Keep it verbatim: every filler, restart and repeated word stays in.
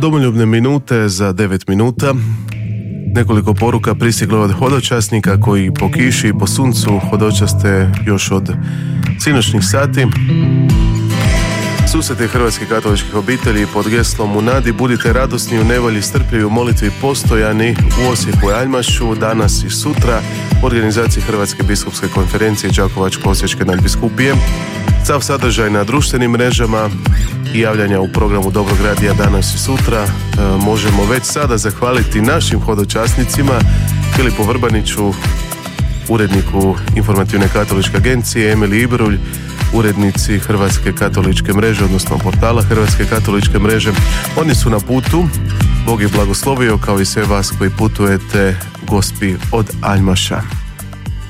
Domoljubne minute za devet minuta. Nekoliko poruka pristiglo od hodočasnika koji po kiši i po suncu hodočaste još od sinoćnih sati. Susrete hrvatskih katoličkih obitelji pod geslom u nadi budite radosni, u nevolji strpljivi, u molitvi postojani u Osijeku i Aljmašu danas i sutra u organizaciji Hrvatske biskupske konferencije Đakovačko-osječke nadbiskupije. Sav sadržaj na društvenim mrežama i javljanja u programu Dobrog radija danas i sutra e, možemo već sada zahvaliti našim hodočasnicima Filipu Vrbaniću, uredniku Informativne katoličke agencije, Emili Ibrulj, urednici Hrvatske katoličke mreže, odnosno portala Hrvatske katoličke mreže. Oni su na putu, Bog je blagoslovio kao i sve vas koji putujete, Gospi od Aljmaša.